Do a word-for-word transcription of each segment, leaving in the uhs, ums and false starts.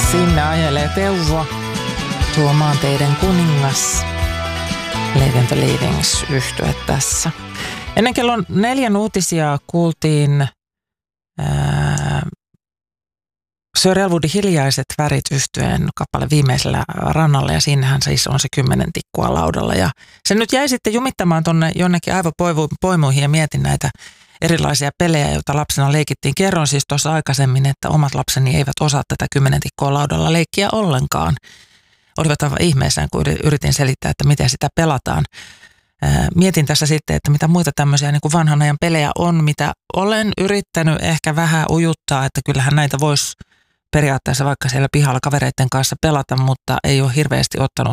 Sinne ajelee Teuvo, tuo maanteiden kuningas. Leaving the Leavings -yhtye tässä. Ennen kellon neljän uutisia kuultiin ää, Sir Elwoodin Hiljaiset värit -yhtyeen kappale Viimeisellä rannalla, ja siinähän siis on se kymmenen tikkua laudalla. Ja se nyt jäi sitten jumittamaan tonne jonnekin aivopoimuihin ja mietin näitä erilaisia pelejä, joita lapsena leikittiin. Kerron siis tuossa aikaisemmin, että omat lapseni eivät osaa tätä kymmenen tikkua laudalla leikkiä ollenkaan. Olivat aivan ihmeissään, kun yritin selittää, että miten sitä pelataan. Mietin tässä sitten, että mitä muita tämmöisiä niin kuin vanhan ajan pelejä on, mitä olen yrittänyt ehkä vähän ujuttaa, että kyllähän näitä voisi periaatteessa vaikka siellä pihalla kavereiden kanssa pelata, mutta ei ole hirveästi ottanut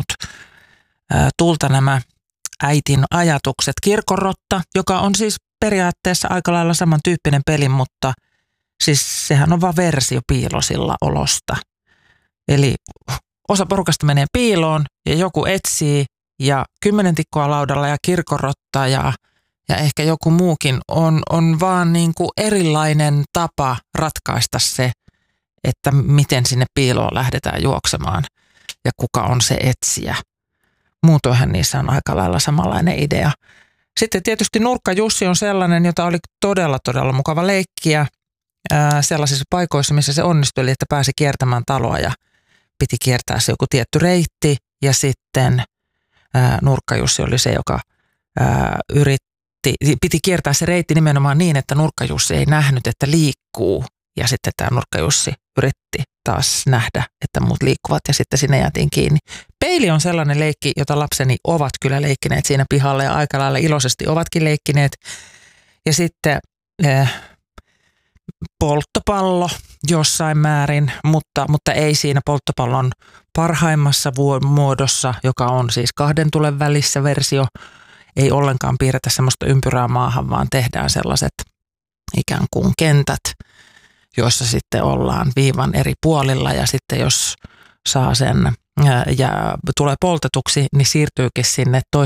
tulta nämä äitin ajatukset. Kirkonrotta, joka on siis periaatteessa aika lailla samantyyppinen peli, mutta siis sehän on vaan versio piilosilla olosta. Eli osa porukasta menee piiloon ja joku etsii ja kymmenen tikkoa laudalla ja kirkonrotta ja, ja ehkä joku muukin on, on vaan niin kuin erilainen tapa ratkaista se, että miten sinne piiloon lähdetään juoksemaan ja kuka on se etsijä. Muutoinhan niissä on aika lailla samanlainen idea. Sitten tietysti Nurkka Jussi on sellainen, jota oli todella, todella mukava leikkiä ää, sellaisissa paikoissa, missä se onnistui, eli että pääsi kiertämään taloa ja piti kiertää se joku tietty reitti. Ja sitten ää, Nurkka Jussi oli se, joka ää, yritti, piti kiertää se reitti nimenomaan niin, että Nurkka Jussi ei nähnyt, että liikkuu. Ja sitten tämä Nurkka Jussi yritti taas nähdä, että muut liikkuvat, ja sitten sinne jäätiin kiinni. Peili on sellainen leikki, jota lapseni ovat kyllä leikkineet siinä pihalla ja aika lailla iloisesti ovatkin leikkineet. Ja sitten eh, polttopallo jossain määrin, mutta, mutta ei siinä polttopallon parhaimmassa muodossa, joka on siis kahden tulen välissä versio. Ei ollenkaan piirretä semmoista ympyrää maahan, vaan tehdään sellaiset ikään kuin kentät, joissa sitten ollaan viivan eri puolilla, ja sitten jos saa sen ja tulee poltetuksi, niin siirtyykin sinne toiseen